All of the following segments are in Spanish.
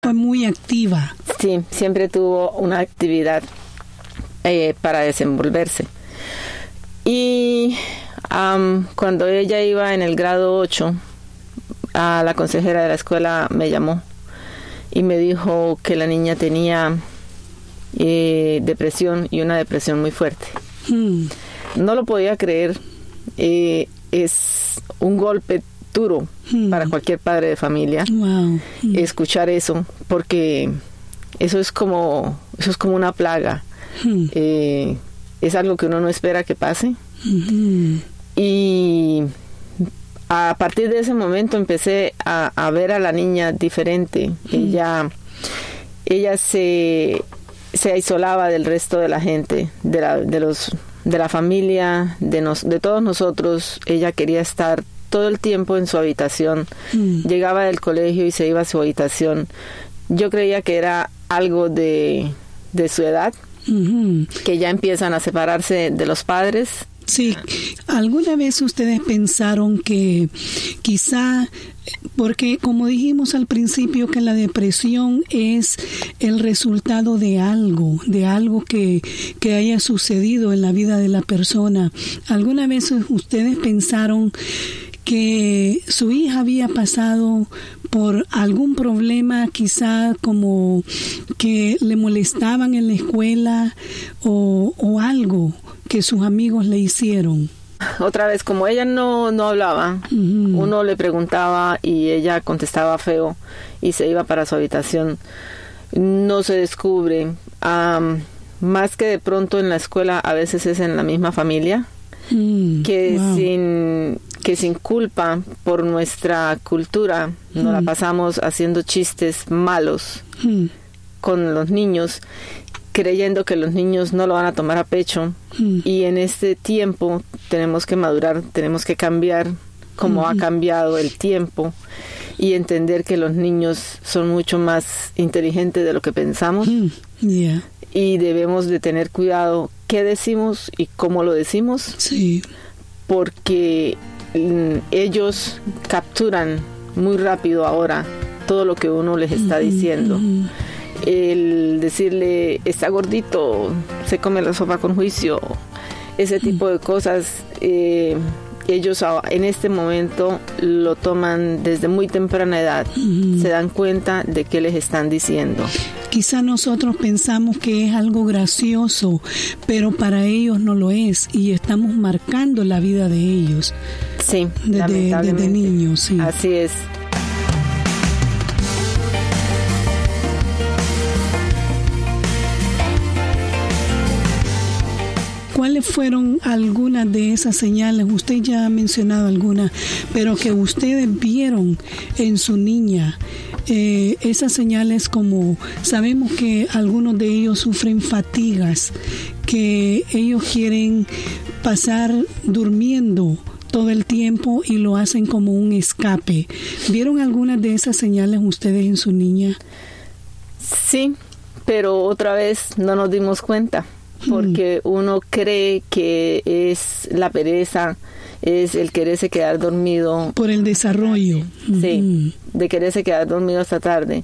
Fue muy activa. Sí, siempre tuvo una actividad para desenvolverse. Y cuando ella iba en el grado 8, la consejera de la escuela me llamó y me dijo que la niña tenía depresión, y una depresión muy fuerte. No lo podía creer. Es un golpe duro para cualquier padre de familia. Wow. Escuchar eso, porque eso es como una plaga. Es algo que uno no espera que pase. Y a partir de ese momento empecé a ver a la niña diferente. Ella se aislaba del resto de la gente, de la familia, de todos nosotros. Ella quería estar todo el tiempo en su habitación. Llegaba del colegio y se iba a su habitación. Yo creía que era algo de su edad, que ya empiezan a separarse de los padres. Sí, ¿alguna vez ustedes pensaron que quizá, porque como dijimos al principio, que la depresión es el resultado de algo que haya sucedido en la vida de la persona? ¿Alguna vez ustedes pensaron que su hija había pasado por algún problema, quizá como que le molestaban en la escuela o algo que sus amigos le hicieron? Otra vez, como ella no hablaba, uno le preguntaba y ella contestaba feo y se iba para su habitación. No se descubre. Más que de pronto en la escuela, a veces es en la misma familia, que sin culpa por nuestra cultura nos la pasamos haciendo chistes malos con los niños, creyendo que los niños no lo van a tomar a pecho. Y en este tiempo tenemos que madurar, tenemos que cambiar como ha cambiado el tiempo, y entender que los niños son mucho más inteligentes de lo que pensamos. Y debemos de tener cuidado qué decimos y cómo lo decimos. Sí. Porque ellos capturan muy rápido ahora todo lo que uno les está diciendo. El decirle, está gordito, se come la sopa con juicio, ese tipo de cosas, ellos en este momento lo toman desde muy temprana edad. Se dan cuenta de qué les están diciendo. Quizá nosotros pensamos que es algo gracioso, pero para ellos no lo es, y estamos marcando la vida de ellos. Sí, desde niños. Sí. Así es. ¿Cuáles fueron algunas de esas señales? Usted ya ha mencionado algunas, pero que ustedes vieron en su niña. Esas señales, como sabemos que algunos de ellos sufren fatigas, que ellos quieren pasar durmiendo todo el tiempo y lo hacen como un escape. ¿Vieron algunas de esas señales ustedes en su niña? Sí, pero otra vez no nos dimos cuenta, porque uno cree que es la pereza, es el quererse quedar dormido. Por el desarrollo. Sí, de quererse quedar dormido hasta tarde.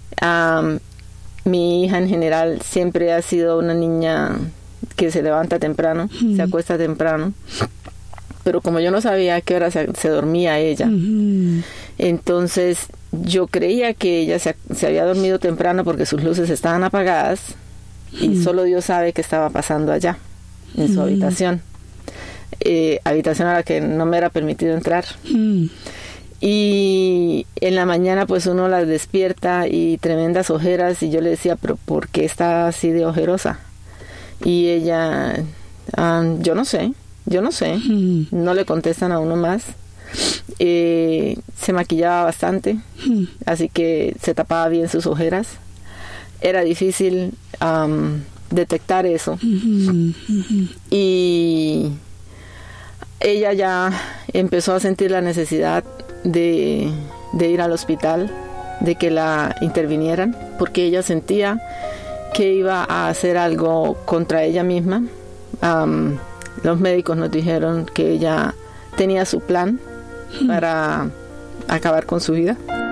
Mi hija en general siempre ha sido una niña que se levanta temprano, se acuesta temprano, pero como yo no sabía a qué hora se dormía ella, entonces yo creía que ella se había dormido temprano porque sus luces estaban apagadas, y solo Dios sabe qué estaba pasando allá, en su habitación. Habitación a la que no me era permitido entrar. Y en la mañana pues uno las despierta y tremendas ojeras, y yo le decía, pero ¿por qué está así de ojerosa? Y ella, yo no sé, no le contestan a uno más. Se maquillaba bastante, así que se tapaba bien sus ojeras. Era difícil detectar eso. Y ella ya empezó a sentir la necesidad de ir al hospital, de que la intervinieran, porque ella sentía que iba a hacer algo contra ella misma. Los médicos nos dijeron que ella tenía su plan para acabar con su vida.